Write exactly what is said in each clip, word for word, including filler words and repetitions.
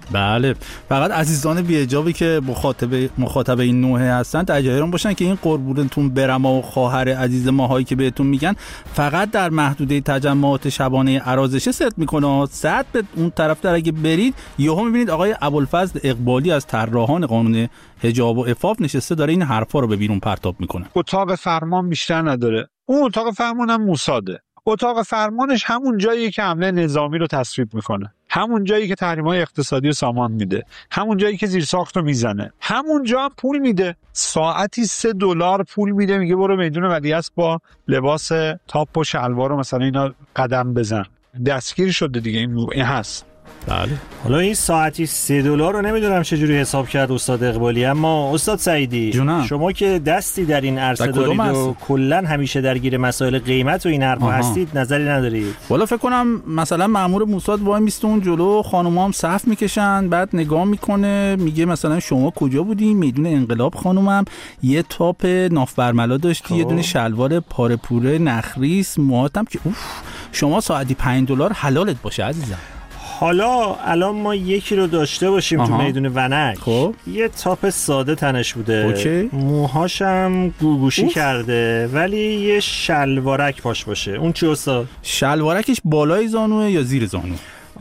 بله، فقط عزیزان بی‌حجابی که مخاطب مخاطب این نوعه هستن در جریان باشن که این قربونتون برم و خواهر عزیز ماهایی که بهتون میگن فقط در محدوده تجمعات شبانه عرازشه صدق میکنه. صد به اون طرف در اگه برید یهو میبینید آقای ابوالفضل اقبالی از طراحان قانون حجاب و عفاف نشسته داره این حرفا رو به بیرون پرتاب میکنه. اتاق فرمان بیشتر نداره، اون اتاق فرمان هم موساده. اتاق فرمانش همون جاییه که حمله نظامی رو تصویب میکنه، همون جایی که تحریم‌های اقتصادی رو سامان میده، همون جایی که زیرساخت رو میزنه، همون جا هم پول میده. ساعتی سه دلار پول میده، میگه برو میدون ولیعصر با لباس تاپ و شلوار رو مثلا اینا قدم بزن. دستگیر شده دیگه، این این هست. بله. حالا این ساعتی سه دلار رو نمیدونم چجوری حساب کرد استاد اقبالی، اما استاد سعیدی جونم. شما که دستی در این عرصه دارید و کلا همیشه درگیر مسائل قیمت و این حرفا هستید، نظری ندارید؟ والا فکر کنم مثلا مأمور موساد وای میسته اون جلو، خانوما هم صف میکشن، بعد نگاه میکنه میگه مثلا شما کجا بودین؟ میدون انقلاب خانومم یه تاپ ناف برملا داشتی، یه دونه شلوار پاره پوره نخریس، موهاتم که اوف شما ساعتی پنج دلار حلالت باشه عزیزم. حالا الان ما یکی رو داشته باشیم آها. تو میدون ونک خب یه تاپ ساده تنش بوده، اوکی. موهاشم گوگوشی اوف. کرده ولی یه شلوارک پاش باشه، اون چی استاد؟ شلوارکش بالای زانوه یا زیر زانو؟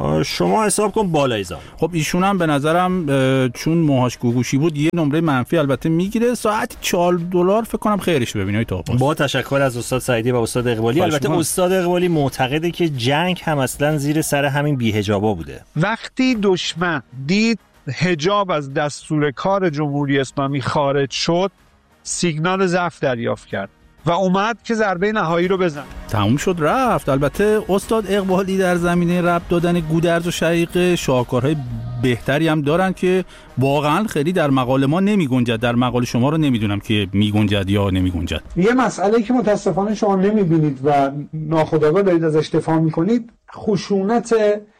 شما حساب کن بالای زانو. خب ایشون هم به نظرم چون موهاش گوگوشی بود یه نمره منفی البته میگیره. ساعت چهار دلار فکر کنم خیرش ببینید تا پاس. با تشکر از استاد سعیدی و استاد اقبالی. البته من. استاد اقبالی معتقده که جنگ هم اصلا زیر سر همین بی‌حجابا بوده. وقتی دشمن دید حجاب از دستور کار جمهوری اسلامی خارج شد، سیگنال ضعف دریافت کرد و اومد که ضربه نهایی رو بزنه. تموم شد رفت. البته استاد اقبالی در زمینه ربط دادن گودرز و شقیقه شاهکارهای بهتری هم دارن که واقعا خیلی در مقال ما نمی گنجد. در مقال شما رو نمیدونم که می گنجد یا نمی گنجد. یه مسئله که متاسفانه شما نمی بینید و ناخودآگاه دارید ازش دفاع میکنید، خشونت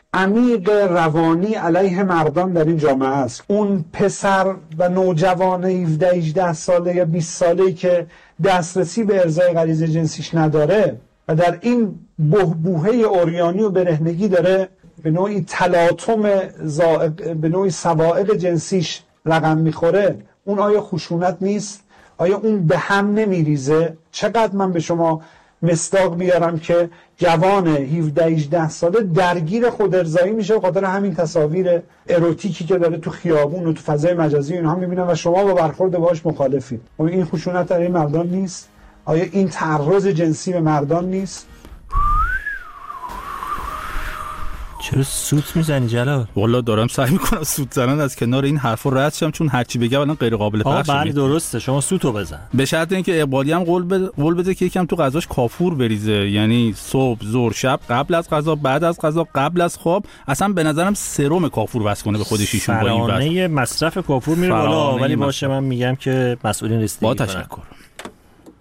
عمیق روانی علیه مردان در این جامعه است. اون پسر و نوجوان هفده هجده ساله یا بیست ساله‌ای که دسترسی به ارضای غریزه جنسیش نداره و در این بحبوحه عریانی و برهنگی داره به نوعی تلاطم زائق، به نوعی سوائق جنسیش رقم میخوره، اون آیا خشونت نیست؟ آیا اون به هم نمیریزه؟ چقدر من به شما مصداق بیارم که جوان هفده هجده ساله درگیر خودارضایی میشه به خاطر همین تصاویر اروتیکی که داره تو خیابون و تو فضای مجازی اینها میبینن و شما با برخورد باهاش مخالفید. آیا این خشونت در این مردان نیست؟ آیا این تعرض جنسی به مردان نیست؟ چرا سوت میزنی جلال؟ والا دارم سعی میکنم سوت زنن از کنار این حرفا رد شم، چون هر چی بگم الان غیر قابل پخشه. بله درسته، شما سوتو بزن. به شرط اینکه اقبالی هم قول بده قول بده که یکم تو غذاش کافور بریزه، یعنی صبح ظهر شب، قبل از غذا بعد از غذا قبل از خواب، اصلا به نظرم سرم کافور واسه کنه به خودش ایشون با این واسه. فرانه مصرف کافور میره بالا، ولی باشه من میگم که مسئولین رسیدگی با تشکر.